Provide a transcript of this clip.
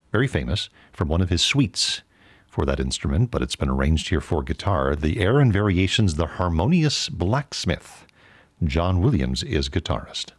very famous, from one of his suites for that instrument, but it's been arranged here for guitar. The air and variations, The Harmonious Blacksmith. John Williams is guitarist.